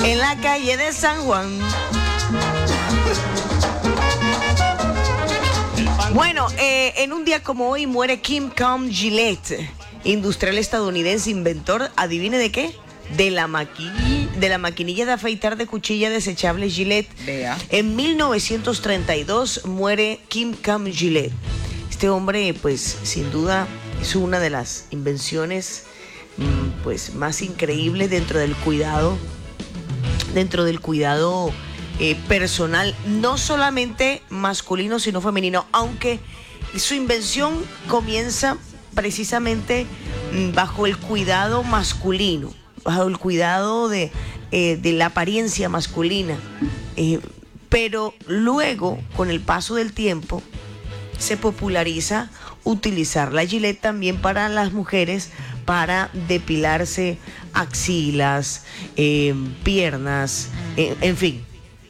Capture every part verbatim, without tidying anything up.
en la calle de San Juan. Bueno, eh, en un día como hoy muere Kim Cam Gillette, industrial estadounidense, inventor, ¿adivine de qué? De la, maqui de la maquinilla de afeitar de cuchilla desechable Gillette. Vea. En mil novecientos treinta y dos muere Kim Cam Gillette. Este hombre, pues, sin duda, es una de las invenciones mmm, pues, más increíbles dentro del cuidado, dentro del cuidado eh, personal, no solamente masculino, sino femenino, aunque su invención comienza precisamente mmm, bajo el cuidado masculino, bajo el cuidado de, eh, de la apariencia masculina, eh, pero luego, con el paso del tiempo, se populariza utilizar la Gillette también para las mujeres, para depilarse axilas, eh, piernas, eh, en fin.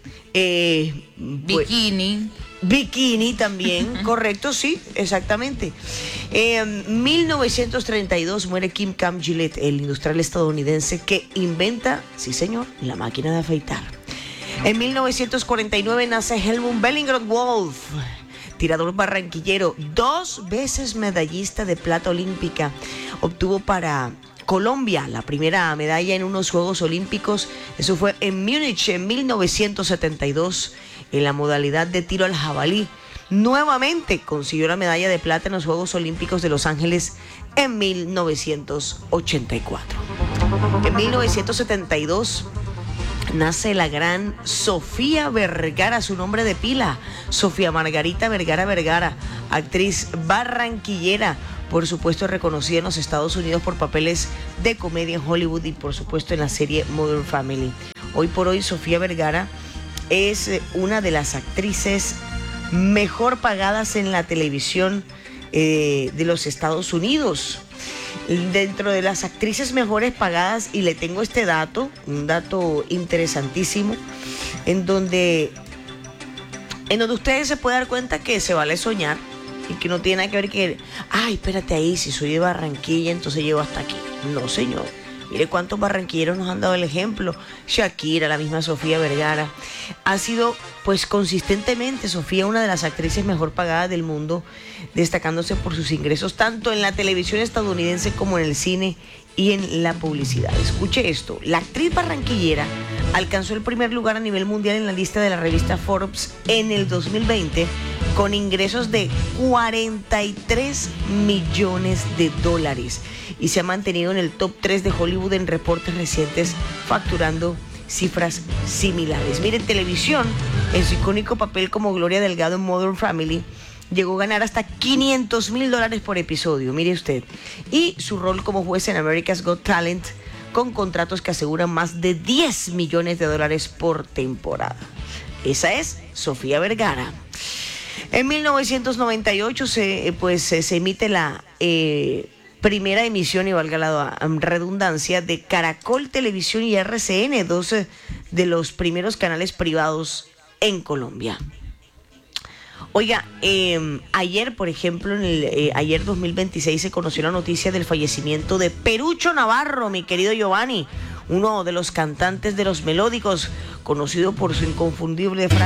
Eh, Bikini. Pues, bikini también, correcto, sí, exactamente. En eh, mil novecientos treinta y dos muere Kim Cam Gillette, el industrial estadounidense que inventa, sí señor, la máquina de afeitar. En mil novecientos cuarenta y nueve nace Helmut Bellingroth-Wolf, tirador barranquillero, dos veces medallista de plata olímpica. Obtuvo para Colombia la primera medalla en unos Juegos Olímpicos. Eso fue en Múnich en mil novecientos setenta y dos, en la modalidad de tiro al jabalí. Nuevamente consiguió la medalla de plata en los Juegos Olímpicos de Los Ángeles en mil novecientos ochenta y cuatro. En mil novecientos setenta y dos nace la gran Sofía Vergara, su nombre de pila, Sofía Margarita Vergara Vergara, actriz barranquillera, por supuesto reconocida en los Estados Unidos por papeles de comedia en Hollywood y por supuesto en la serie Modern Family. Hoy por hoy Sofía Vergara es una de las actrices mejor pagadas en la televisión eh, de los Estados Unidos. Dentro de las actrices mejores pagadas, y le tengo este dato, un dato interesantísimo, en donde, en donde ustedes se pueden dar cuenta que se vale soñar y que no tiene nada que ver que, ay, espérate ahí, si soy de Barranquilla, entonces llego hasta aquí. No, señor. Mire cuántos barranquilleros nos han dado el ejemplo. Shakira, la misma Sofía Vergara. Ha sido, pues, consistentemente Sofía una de las actrices mejor pagadas del mundo, destacándose por sus ingresos tanto en la televisión estadounidense como en el cine y en la publicidad. Escuche esto. La actriz barranquillera alcanzó el primer lugar a nivel mundial en la lista de la revista Forbes en el dos mil veinte con ingresos de cuarenta y tres millones de dólares y se ha mantenido en el top tres de Hollywood en reportes recientes, facturando cifras similares. Miren, televisión, en su icónico papel como Gloria Delgado en Modern Family, llegó a ganar hasta quinientos mil dólares por episodio, mire usted. Y su rol como juez en America's Got Talent, con contratos que aseguran más de diez millones de dólares por temporada. Esa es Sofía Vergara. En mil novecientos noventa y ocho se, pues, se emite la eh, primera emisión, y valga la redundancia, de Caracol Televisión y R C N, dos de los primeros canales privados en Colombia. Oiga, eh, ayer, por ejemplo, en el, eh, ayer dos mil veintiséis se conoció la noticia del fallecimiento de Perucho Navarro, mi querido Giovanni, uno de los cantantes de Los Melódicos, conocido por su inconfundible frase.